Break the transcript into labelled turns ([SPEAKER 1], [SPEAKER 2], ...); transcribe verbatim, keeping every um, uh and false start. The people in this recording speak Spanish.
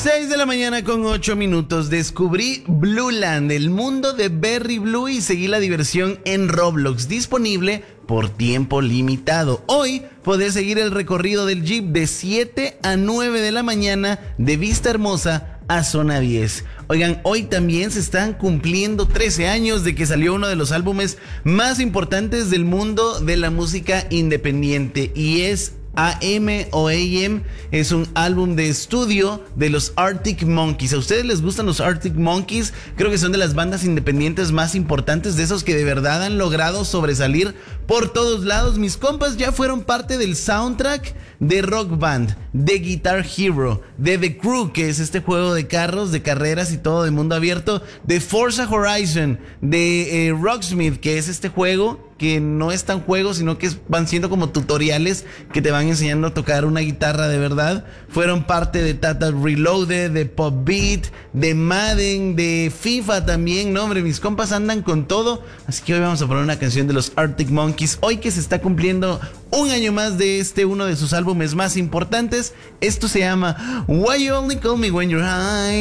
[SPEAKER 1] seis de la mañana con ocho minutos. Descubrí Blueland, el mundo de Berry Blue, y seguí la diversión en Roblox, disponible por tiempo limitado. Hoy podés seguir el recorrido del Jeep de siete a nueve de la mañana de Vista Hermosa a Zona diez. Oigan, hoy también se están cumpliendo trece años de que salió uno de los álbumes más importantes del mundo de la música independiente, y es A M o A M. Es un álbum de estudio de los Arctic Monkeys. ¿A ustedes les gustan los Arctic Monkeys? Creo que son de las bandas independientes más importantes, de esos que de verdad han logrado sobresalir por todos lados. Mis compas ya fueron parte del soundtrack de Rock Band, de Guitar Hero, de The Crew, que es este juego de carros, de carreras y todo de mundo abierto, de Forza Horizon, de eh, Rocksmith, que es este juego que no es tan juego, sino que es, van siendo como tutoriales que te van enseñando a tocar una guitarra de verdad. Fueron parte de Tata Reloaded, de Pop Beat, de Madden, de FIFA también. No, hombre, mis compas andan con todo. Así que hoy vamos a poner una canción de los Arctic Monkeys. Hoy que se está cumpliendo un año más de este, uno de sus álbumes más importantes. Esto se llama Why You Only Call Me When You're High.